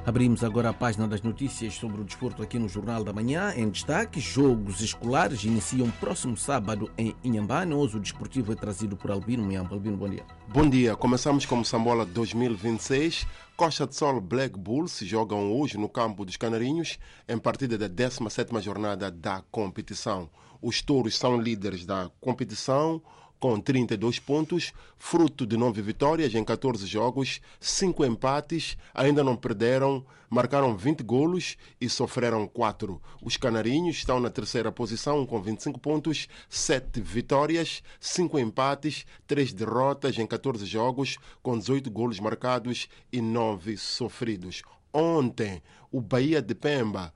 Abrimos agora a página das notícias sobre o desporto aqui no Jornal da Manhã. Em destaque, jogos escolares iniciam próximo sábado em Inhambane. Hoje o desportivo é trazido por Albino Miamba. Albino, bom dia. Bom dia. Começamos com Moçambola 2026. Costa de Sol Black Bulls jogam hoje no campo dos Canarinhos em partida da 17ª jornada da competição. Os touros são líderes da competição com 32 pontos, fruto de 9 vitórias em 14 jogos, 5 empates, ainda não perderam, marcaram 20 golos e sofreram 4. Os Canarinhos estão na terceira posição com 25 pontos, 7 vitórias, 5 empates, 3 derrotas em 14 jogos, com 18 golos marcados e 9 sofridos. Ontem, o Bahia de Pemba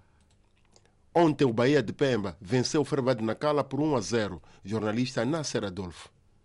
venceu o Ferroviário de Nacala por 1-0. Jornalista Nasser Adolfo.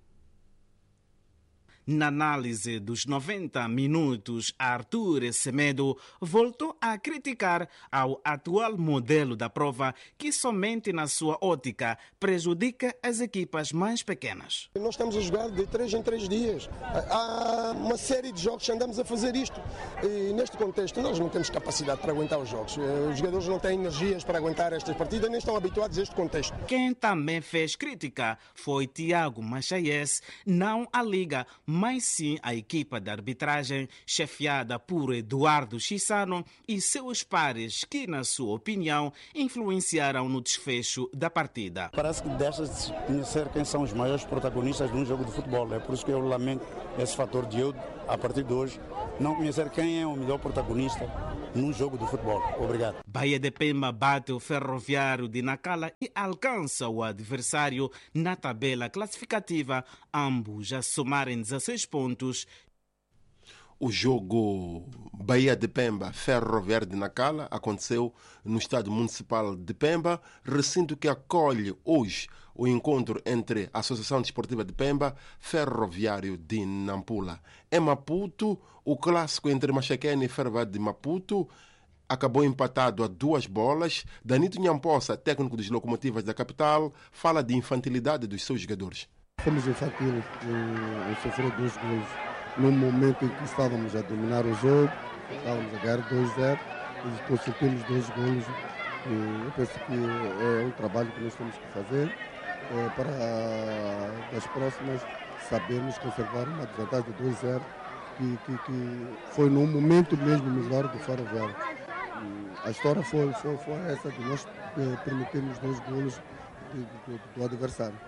Na análise dos 90 minutos, Arthur Semedo voltou a criticar ao atual modelo da prova que somente na sua ótica prejudica as equipas mais pequenas. Nós estamos a jogar de 3 em 3 dias. Há uma série de jogos que andamos a fazer isto. E neste contexto nós não temos capacidade para aguentar os jogos. Os jogadores não têm energias para aguentar estas partidas, nem estão habituados a este contexto. Quem também fez crítica foi Tiago Machaes, não a Liga, mas sim a equipa de arbitragem chefiada por Eduardo Chissano e seus pares que, na sua opinião, influenciaram no desfecho da partida. Parece que deixa-se conhecer quem são os maiores protagonistas de um jogo de futebol. É por isso que eu lamento esse fator de eu, a partir de hoje, não conhecer quem é o melhor protagonista num jogo de futebol. Obrigado. Bahia de Pemba bate o Ferroviário de Nacala e alcança o adversário na tabela classificativa, ambos a somarem 16 pontos. O jogo Bahia de Pemba, Ferroviário de Nacala, aconteceu no Estádio Municipal de Pemba, recinto que acolhe hoje o encontro entre a Associação Desportiva de Pemba, Ferroviário de Nampula. Em Maputo, o clássico entre Machaquene e Ferroviário de Maputo acabou empatado a 2 bolas. Danito Nhamposa, técnico dos Locomotivas da capital, fala de infantilidade dos seus jogadores. Fomos infantis em sofrer 2 gols. No momento em que estávamos a dominar o jogo, estávamos a ganhar 2-0 e conseguimos 2 golos. Eu penso que é um trabalho que nós temos que fazer para das próximas sabermos conservar uma desvantagem de 2-0 que foi num momento mesmo melhor do Ferroviário. A história foi essa de nós permitirmos 2 golos do adversário.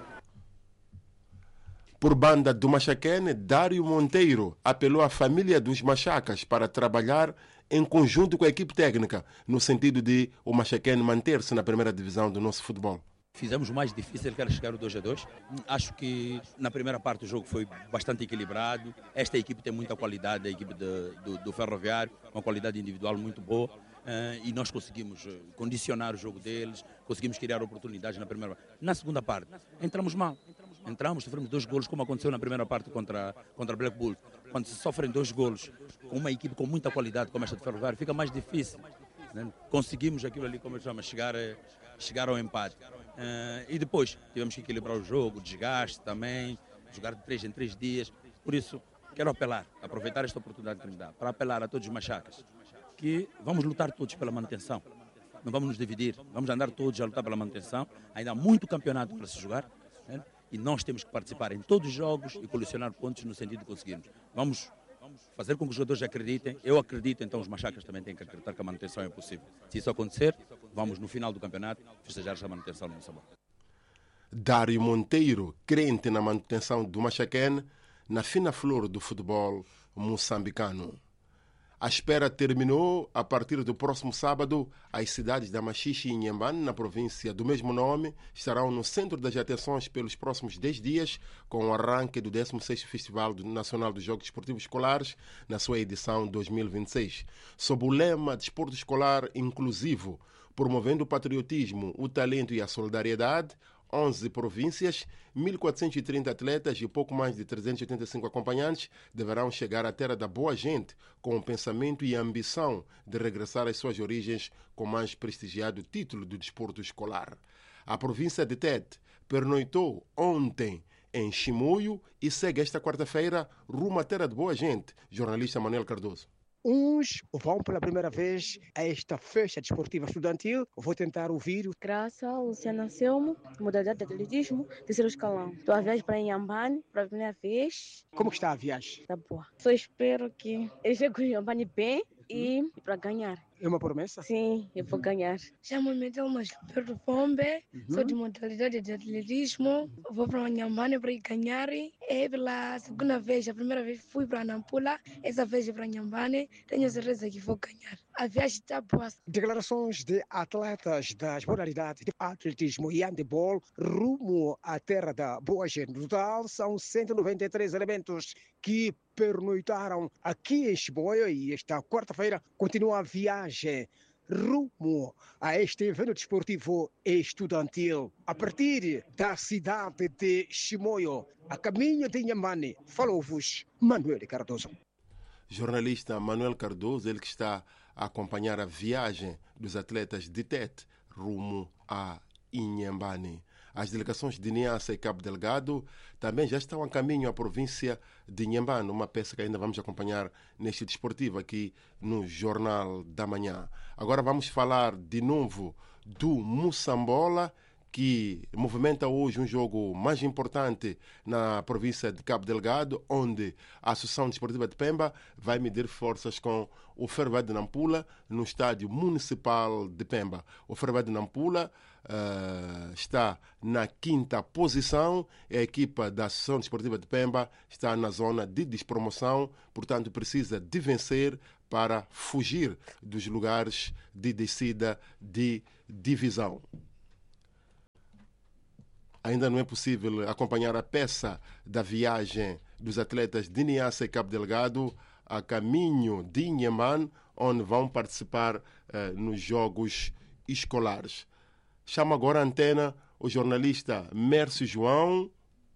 Por banda do Machaquene, Dário Monteiro apelou à família dos Machacas para trabalhar em conjunto com a equipe técnica, no sentido de o Machaquene manter-se na primeira divisão do nosso futebol. Fizemos o mais difícil, que era chegar o 2-2. Acho que na primeira parte o jogo foi bastante equilibrado. Esta equipe tem muita qualidade, a equipe do Ferroviário, uma qualidade individual muito boa. E nós conseguimos condicionar o jogo deles, conseguimos criar oportunidades na primeira parte. Na segunda parte, entramos mal. Sofremos 2 golos, como aconteceu na primeira parte contra Black Bull. Quando se sofrem 2 golos com uma equipe com muita qualidade como esta de Ferroviário, fica mais difícil. Né? Conseguimos aquilo ali, como eu chamo, chegar ao empate. E depois tivemos que equilibrar o jogo, desgaste também, jogar de 3 em 3 dias. Por isso, quero aproveitar esta oportunidade que me dá, para apelar a todos os machacas, que vamos lutar todos pela manutenção. Não vamos nos dividir, vamos andar todos a lutar pela manutenção. Ainda há muito campeonato para se jogar, né? E nós temos que participar em todos os jogos e colecionar pontos no sentido de conseguirmos. Vamos fazer com que os jogadores acreditem. Eu acredito, então os machacas também têm que acreditar que a manutenção é possível. Se isso acontecer, vamos no final do campeonato festejar essa manutenção no Moçambola. Dário Monteiro, crente na manutenção do Machaquene, na fina flor do futebol moçambicano. A espera terminou. A partir do próximo sábado, as cidades da Machixe e Inhambane, na província do mesmo nome, estarão no centro das atenções pelos próximos 10 dias, com o arranque do 16º Festival Nacional dos Jogos Desportivos Escolares, na sua edição 2026. Sob o lema Desporto Escolar Inclusivo, promovendo o patriotismo, o talento e a solidariedade, 11 províncias, 1.430 atletas e pouco mais de 385 acompanhantes deverão chegar à terra da boa gente com o pensamento e a ambição de regressar às suas origens com o mais prestigiado título do desporto escolar. A província de Tete pernoitou ontem em Chimoio e segue esta quarta-feira rumo à terra de boa gente. Jornalista Manuel Cardoso. uns vão pela primeira vez a esta festa desportiva estudantil. Vou tentar ouvir. Graça, Luciana Selmo, modalidade de atletismo, terceiro escalão. Estou a viagem para Inhambane, para a primeira vez. Como que está a viagem? Tá boa. Só espero que eu chegue com Inhambane bem e para ganhar. É uma promessa? Sim, eu vou ganhar. Chamo-me Thelma Gilberto Pombe, sou de modalidade de atletismo. Vou para Inhambane para ir ganhar. É pela segunda vez, a primeira vez fui para Nampula, essa vez é para Inhambane. Tenho certeza que vou ganhar. A viagem está boa. Declarações de atletas das modalidades de atletismo e handebol rumo à terra da boa gente. No total, são 193 elementos que pernoitaram aqui em Chimoio e esta quarta-feira continua a viagem rumo a este evento desportivo estudantil. A partir da cidade de Chimoio, a caminho de Inhambane, falou-vos Manuel Cardoso. Jornalista Manuel Cardoso, ele que está a acompanhar a viagem dos atletas de Tete rumo a Inhambane. As delegações de Niassa e Cabo Delgado também já estão a caminho à província de Inhambane, uma peça que ainda vamos acompanhar neste desportivo aqui no Jornal da Manhã. Agora vamos falar de novo do Moçambola, que movimenta hoje um jogo mais importante na província de Cabo Delgado, onde a Associação Desportiva de Pemba vai medir forças com o Ferroviário de Nampula no estádio municipal de Pemba. O Ferroviário de Nampula está na 5ª posição, a equipa da Associação Desportiva de Pemba está na zona de despromoção, portanto precisa de vencer para fugir dos lugares de descida de divisão. Ainda não é possível acompanhar a peça da viagem dos atletas de Niassa e Cabo Delgado a caminho de Inhambane, onde vão participar nos jogos escolares. Chamo agora a antena o jornalista Mércio João.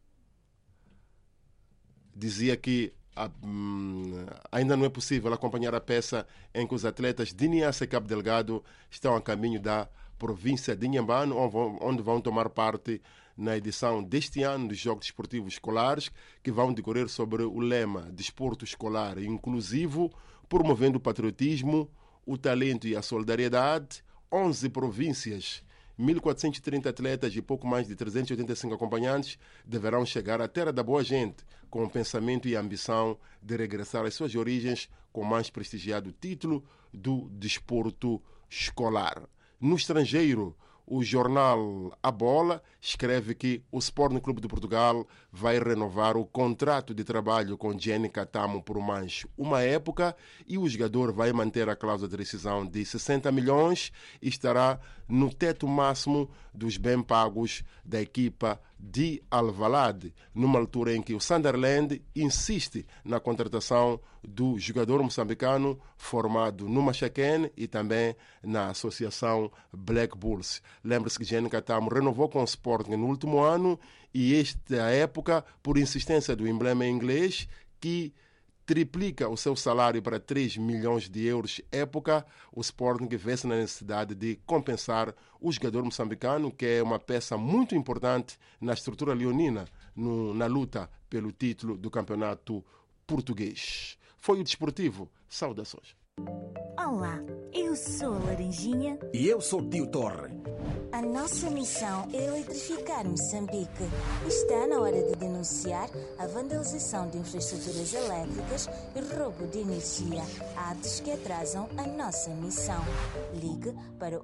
Dizia que ainda não é possível acompanhar a peça em que os atletas de Niassa e Cabo Delgado estão a caminho da província de Inhambane, onde vão tomar parte na edição deste ano dos Jogos Desportivos Escolares, que vão decorrer sobre o lema Desporto Escolar Inclusivo, promovendo o patriotismo, o talento e a solidariedade. 11 províncias, 1.430 atletas e pouco mais de 385 acompanhantes deverão chegar à terra da boa gente com o pensamento e a ambição de regressar às suas origens com o mais prestigiado título do desporto escolar. No estrangeiro, o jornal A Bola escreve que o Sporting Clube de Portugal vai renovar o contrato de trabalho com Jenny Catamo por mais uma época e o jogador vai manter a cláusula de rescisão de 60 milhões e estará no teto máximo dos bem pagos da equipa de Alvalade, numa altura em que o Sunderland insiste na contratação do jogador moçambicano formado no Machaquén e também na associação Black Bulls. Lembre-se que Jenny Catamo renovou com o Sporting no último ano e esta época, por insistência do emblema inglês, que triplica o seu salário para 3 milhões de euros época, o Sporting vê-se na necessidade de compensar o jogador moçambicano, que é uma peça muito importante na estrutura leonina, na luta pelo título do campeonato português. Foi o Desportivo. Saudações. Olá, eu sou a Laranjinha. E eu sou o Tio Torre. A nossa missão é eletrificar Moçambique. Está na hora de denunciar a vandalização de infraestruturas elétricas e roubo de energia, atos que atrasam a nossa missão. Ligue para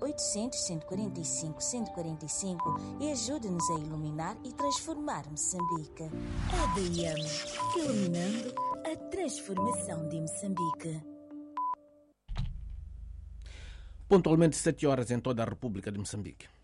800-145-145 e ajude-nos a iluminar e transformar Moçambique. EDM, iluminando a transformação de Moçambique. Pontualmente 7 horas em toda a República de Moçambique.